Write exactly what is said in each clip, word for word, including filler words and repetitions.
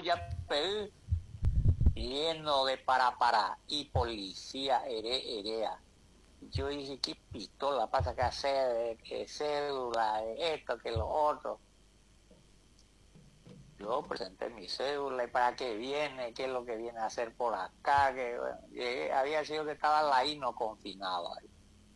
Suyapel, lleno de para para y policía ere, erea. Yo dije, ¿qué pistola pasa que hacer? ¿Qué cédula? Esto, que lo otro. Yo presenté mi cédula y para qué viene, qué es lo que viene a hacer por acá, que bueno, llegué, había sido que estaba la hino confinado ahí.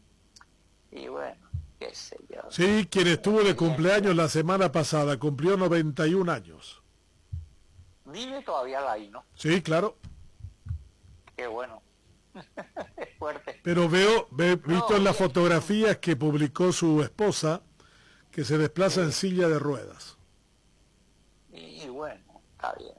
Y bueno, qué sé yo. Sí, quien estuvo de cumpleaños la semana pasada, cumplió noventa y un años. ¿Vive todavía la hino? Sí, claro. Qué bueno. Es fuerte. Pero veo, ve, visto No, en las bien. fotografías que publicó su esposa, que se desplaza Sí. en silla de ruedas. Y, y bueno, está bien.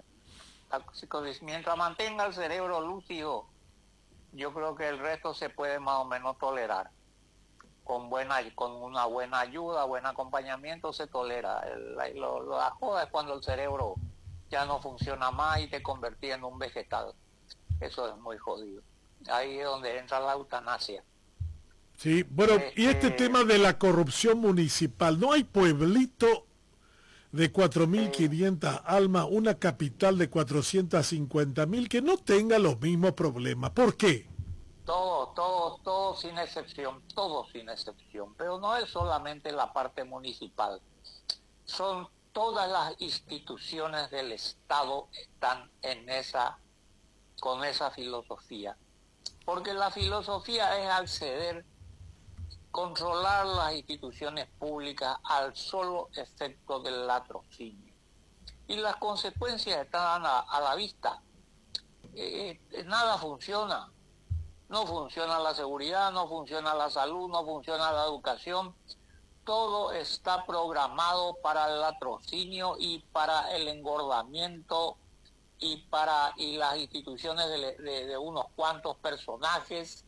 Mientras mantenga el cerebro lúcido, yo creo que el resto se puede más o menos tolerar. Con buena, con una buena ayuda, buen acompañamiento se tolera. El, lo, lo, la joda es cuando el cerebro ya no funciona más y te convertís en un vegetal. Eso es muy jodido. Ahí es donde entra la eutanasia. Sí, bueno, Este... y este tema de la corrupción municipal, ¿no hay pueblito de cuatro mil quinientas almas, una capital de cuatrocientos cincuenta mil que no tenga los mismos problemas? ¿Por qué? Todo, todo, todo sin excepción, todo sin excepción. Pero no es solamente la parte municipal, son todas las instituciones del Estado están en esa, con esa filosofía. Porque la filosofía es acceder, controlar las instituciones públicas al solo efecto del latrocinio. Y las consecuencias están a, a la vista. Eh, eh, nada funciona. No funciona la seguridad, no funciona la salud, no funciona la educación. Todo está programado para el latrocinio y para el engordamiento y para y las instituciones de, de, de unos cuantos personajes,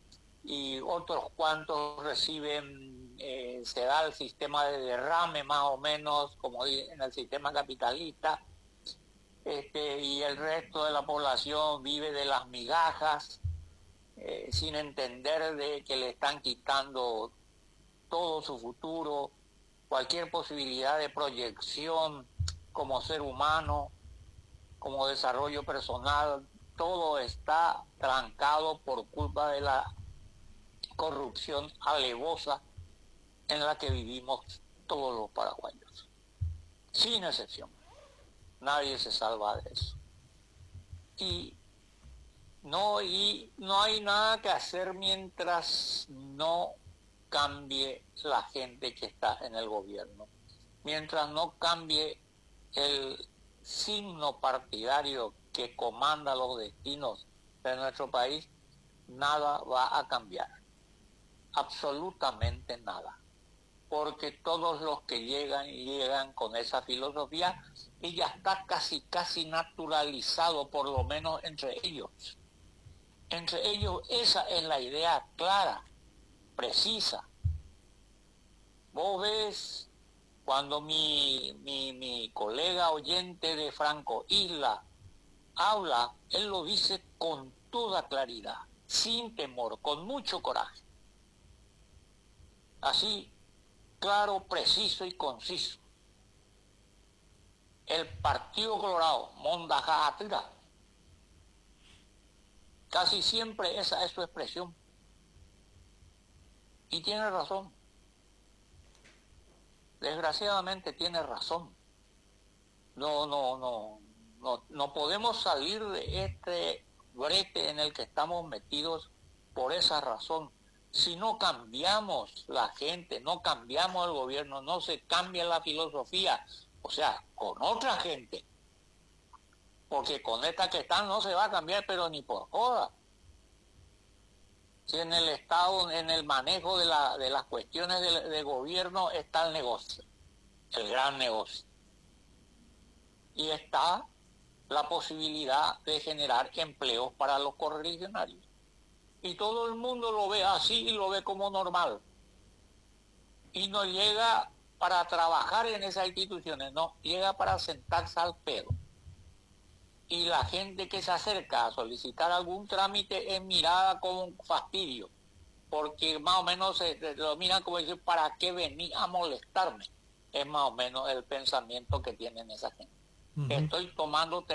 y otros cuantos reciben, eh, se da el sistema de derrame más o menos como en el sistema capitalista, este, y el resto de la población vive de las migajas. Eh, sin entender de que le están quitando todo su futuro, cualquier posibilidad de proyección como ser humano, como desarrollo personal, todo está trancado por culpa de la corrupción alevosa en la que vivimos todos los paraguayos, sin excepción. Nadie se salva de eso. Y No, y no hay nada que hacer mientras no cambie la gente que está en el gobierno. Mientras no cambie el signo partidario que comanda los destinos de nuestro país, nada va a cambiar. Absolutamente nada. Porque todos los que llegan, llegan con esa filosofía y ya está casi, casi naturalizado, por lo menos entre ellos. Entre ellos esa es la idea clara, precisa. Vos ves cuando mi, mi, mi colega oyente de Franco Isla habla, él lo dice con toda claridad, sin temor, con mucho coraje. Así, claro, preciso y conciso. El Partido Colorado, Mondajatira, casi siempre esa es su expresión. Y tiene razón. Desgraciadamente tiene razón. No, no, no, no, no podemos salir de este brete en el que estamos metidos por esa razón. Si no cambiamos la gente, no cambiamos el gobierno, no se cambia la filosofía, o sea, con otra gente. Porque con esta que están no se va a cambiar, pero ni por joda. Si en el Estado, en el manejo de, la, de las cuestiones de, de gobierno está el negocio, el gran negocio. Y está la posibilidad de generar empleos para los correligionarios. Y todo el mundo lo ve así y lo ve como normal. Y no llega para trabajar en esas instituciones, no, llega para sentarse al pedo. Y la gente que se acerca a solicitar algún trámite es mirada como un fastidio, porque más o menos se, se lo miran como decir, ¿para qué venía a molestarme? Es más o menos el pensamiento que tienen esa gente. Uh-huh. Estoy tomando